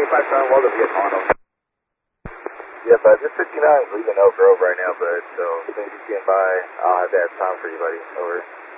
25-7, welcome to get on. Yeah, bud, this 59 is leaving Elk Grove right now, bud, so as soon as you stand by, I'll have that time for you, buddy. Over.